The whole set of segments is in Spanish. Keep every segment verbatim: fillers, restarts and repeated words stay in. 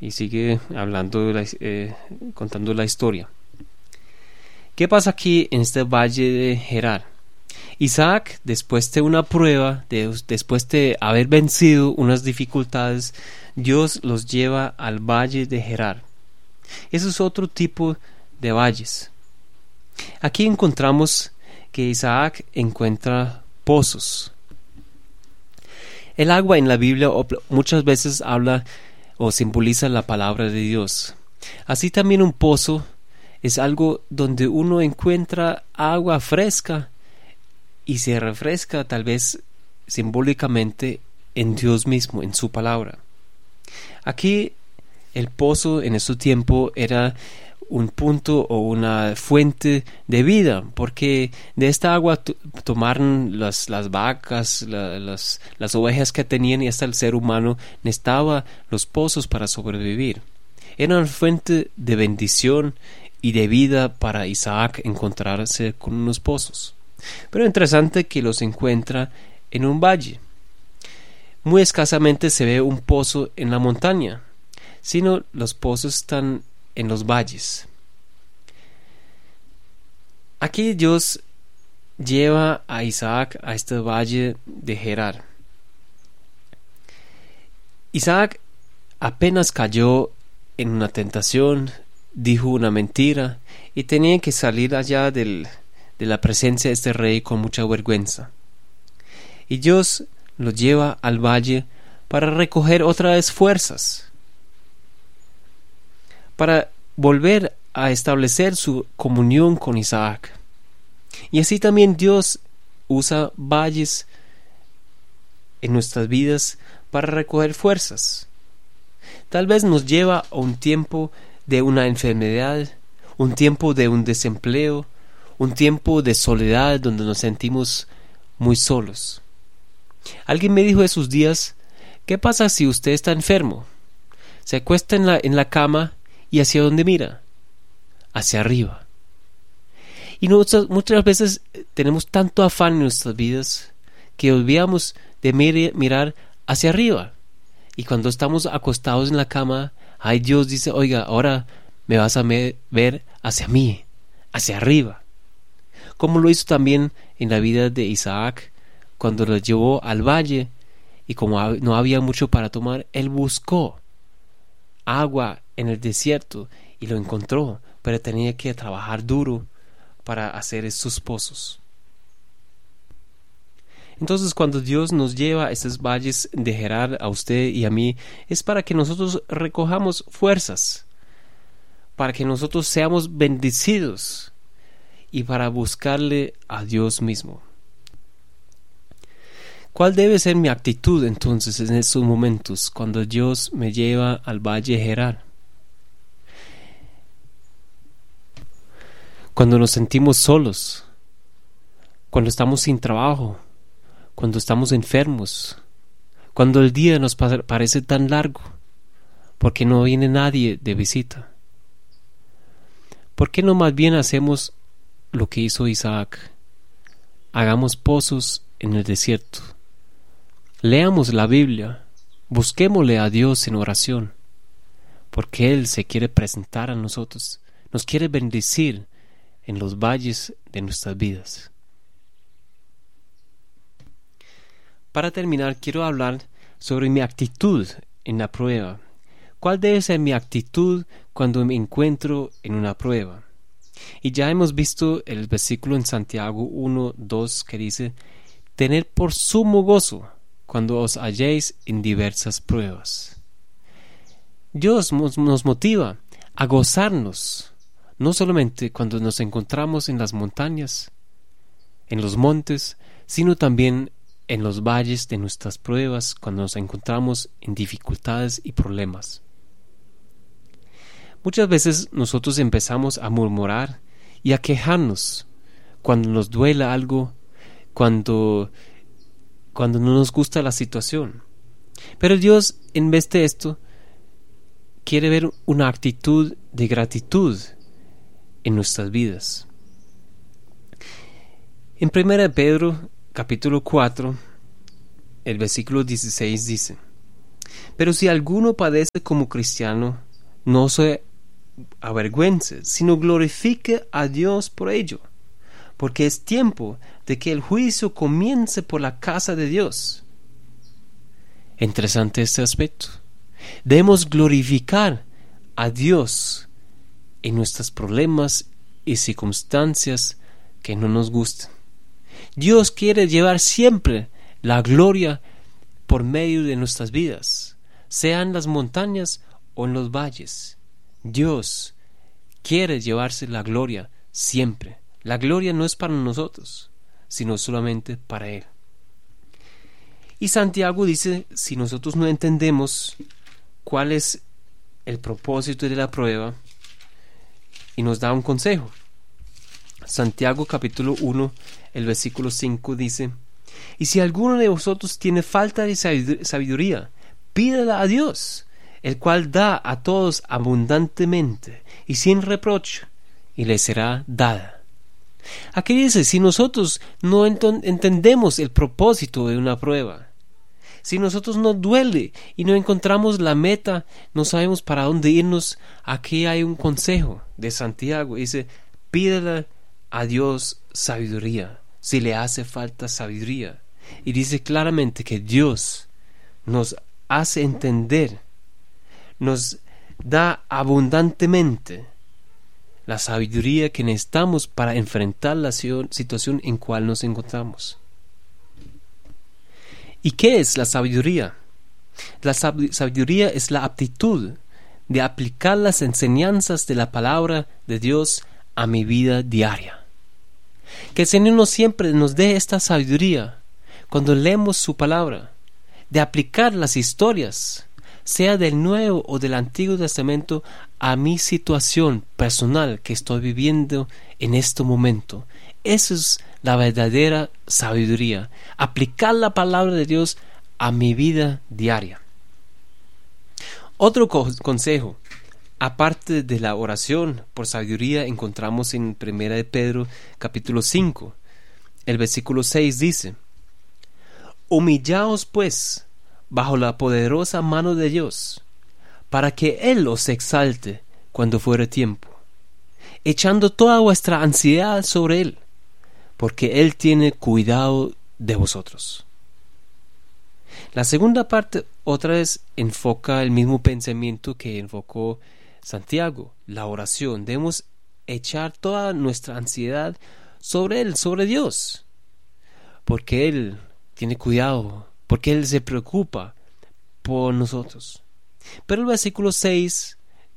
y sigue hablando, de la, eh, contando la historia. ¿Qué pasa aquí en este valle de Gerar? Isaac, después de una prueba, de, después de haber vencido unas dificultades, Dios los lleva al valle de Gerar. Eso es otro tipo de valles. Aquí encontramos que Isaac encuentra pozos. El agua en la Biblia muchas veces habla o simboliza la palabra de Dios. Así también un pozo es algo donde uno encuentra agua fresca y se refresca tal vez simbólicamente en Dios mismo, en su palabra. Aquí el pozo en ese tiempo era un punto o una fuente de vida, porque de esta agua t- tomaron las, las vacas, la, las, las ovejas que tenían, y hasta el ser humano necesitaba los pozos para sobrevivir. Era una fuente de bendición y de vida para Isaac encontrarse con unos pozos. Pero interesante que los encuentra en un valle. Muy escasamente se ve un pozo en la montaña, sino los pozos están en los valles. Aquí Dios lleva a Isaac a este valle de Gerar. Isaac apenas cayó en una tentación, dijo una mentira y tenía que salir allá del, de la presencia de este rey con mucha vergüenza. Y Dios lo lleva al valle para recoger otra vez fuerzas, para volver a establecer su comunión con Isaac. Y así también Dios usa valles en nuestras vidas para recoger fuerzas. Tal vez nos lleva a un tiempo de una enfermedad, un tiempo de un desempleo, un tiempo de soledad donde nos sentimos muy solos. Alguien me dijo esos días, ¿qué pasa si usted está enfermo? Se acuesta en la, en la cama y ¿hacia dónde mira? Hacia arriba. Y nosotros muchas veces tenemos tanto afán en nuestras vidas que olvidamos de mir- mirar hacia arriba. Y cuando estamos acostados en la cama, ay, Dios dice, oiga, ahora me vas a me- ver hacia mí, hacia arriba. Como lo hizo también en la vida de Isaac, cuando lo llevó al valle y como ha- no había mucho para tomar, él buscó agua en el desierto y lo encontró, pero tenía que trabajar duro para hacer estos pozos. Entonces, cuando Dios nos lleva a estos valles de Gerar, a usted y a mí, es para que nosotros recojamos fuerzas, para que nosotros seamos bendecidos y para buscarle a Dios mismo. ¿Cuál debe ser mi actitud entonces en estos momentos cuando Dios me lleva al valle de Gerar? Cuando nos sentimos solos, cuando estamos sin trabajo, cuando estamos enfermos, cuando el día nos pa- parece tan largo, porque no viene nadie de visita. ¿Por qué no más bien hacemos lo que hizo Isaac? Hagamos pozos en el desierto. Leamos la Biblia, busquémosle a Dios en oración, porque Él se quiere presentar a nosotros, nos quiere bendecir en los valles de nuestras vidas. Para terminar, quiero hablar sobre mi actitud en la prueba. ¿Cuál debe ser mi actitud cuando me encuentro en una prueba? Y ya hemos visto el versículo en Santiago uno, dos que dice: tened por sumo gozo cuando os halléis en diversas pruebas. Dios nos motiva a gozarnos, no solamente cuando nos encontramos en las montañas, en los montes, sino también en los valles de nuestras pruebas, cuando nos encontramos en dificultades y problemas. Muchas veces nosotros empezamos a murmurar y a quejarnos cuando nos duela algo, cuando, cuando no nos gusta la situación. Pero Dios, en vez de esto, quiere ver una actitud de gratitud en nuestras vidas. En primera de Pedro, capítulo cuatro, el versículo dieciséis dice: Pero si alguno padece como cristiano, no se avergüence, sino glorifique a Dios por ello, porque es tiempo de que el juicio comience por la casa de Dios. Interesante este aspecto. Debemos glorificar a Dios en nuestros problemas y circunstancias que no nos gustan. Dios quiere llevar siempre la gloria por medio de nuestras vidas, sea en las montañas o en los valles. Dios quiere llevarse la gloria siempre. La gloria no es para nosotros, sino solamente para Él. Y Santiago dice, si nosotros no entendemos cuál es el propósito de la prueba, y nos da un consejo. Santiago capítulo uno, el versículo cinco dice: y si alguno de vosotros tiene falta de sabiduría, pídela a Dios, el cual da a todos abundantemente y sin reproche, y le será dada. Aquí dice, si nosotros no ent- entendemos el propósito de una prueba, si nosotros nos duele y no encontramos la meta, no sabemos para dónde irnos, aquí hay un consejo de Santiago. Dice, pídele a Dios sabiduría, si le hace falta sabiduría. Y dice claramente que Dios nos hace entender, nos da abundantemente la sabiduría que necesitamos para enfrentar la situación en cual nos encontramos. ¿Y qué es la sabiduría? La sabiduría es la aptitud de aplicar las enseñanzas de la palabra de Dios a mi vida diaria. Que el Señor nos siempre nos dé esta sabiduría cuando leemos su palabra, de aplicar las historias, sea del Nuevo o del Antiguo Testamento, a mi situación personal que estoy viviendo en este momento. Eso es la verdadera sabiduría, aplicar la palabra de Dios a mi vida diaria. Otro co- consejo, aparte de la oración por sabiduría, encontramos en Primera de Pedro capítulo cinco, el versículo seis dice: humillaos pues bajo la poderosa mano de Dios, para que Él os exalte cuando fuere tiempo, echando toda vuestra ansiedad sobre Él, porque Él tiene cuidado de vosotros. La segunda parte otra vez enfoca el mismo pensamiento que enfocó Santiago, la oración. Debemos echar toda nuestra ansiedad sobre Él, sobre Dios, porque Él tiene cuidado, porque Él se preocupa por nosotros. Pero el versículo seis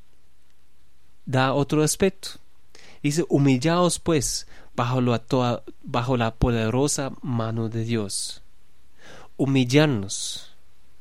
da otro aspecto. Dice, humillaos pues bajo la, toda, bajo la poderosa mano de Dios. Humillarnos,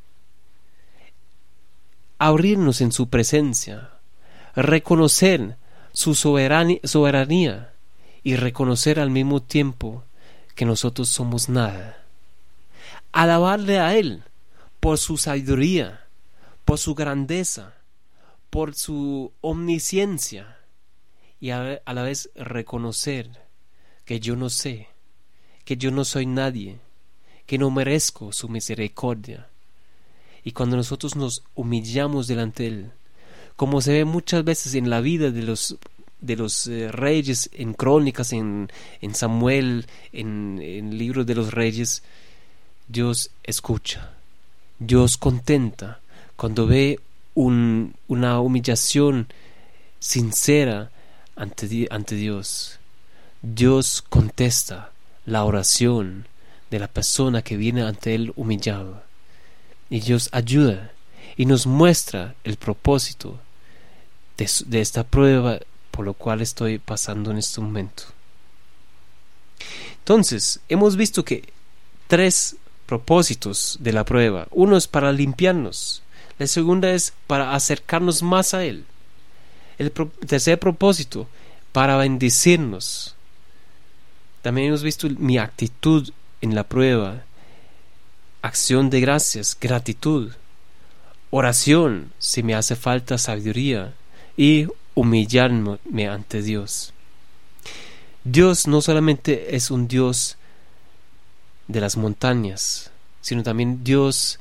abrirnos en su presencia, reconocer su soberanía, soberanía y reconocer al mismo tiempo que nosotros somos nada. Alabarle a Él por su sabiduría, por su grandeza, por su omnisciencia, y a, a la vez reconocer que yo no sé, que yo no soy nadie, que no merezco su misericordia. Y cuando nosotros nos humillamos delante de Él, como se ve muchas veces en la vida de los de los eh, reyes, en crónicas, en, en Samuel, en, en libros de los reyes, Dios escucha, Dios contenta cuando ve un, una humillación sincera ante, ante Dios. Dios contesta la oración de la persona que viene ante Él humillado, y Dios ayuda y nos muestra el propósito de, de esta prueba por lo cual estoy pasando en este momento. Entonces, hemos visto que tres propósitos de la prueba. Uno es para limpiarnos, la segunda es para acercarnos más a Él, el pro- tercer propósito para bendecirnos. También hemos visto mi actitud en la prueba, acción de gracias, gratitud, oración si me hace falta sabiduría, y humillarme ante Dios. Dios no solamente es un Dios de las montañas, sino también Dios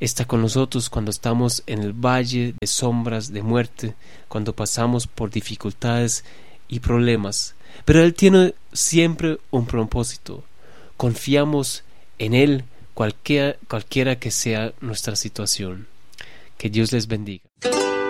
está con nosotros cuando estamos en el valle de sombras de muerte, cuando pasamos por dificultades y problemas. Pero Él tiene siempre un propósito. Confiamos en Él, cualquiera, cualquiera que sea nuestra situación. Que Dios les bendiga.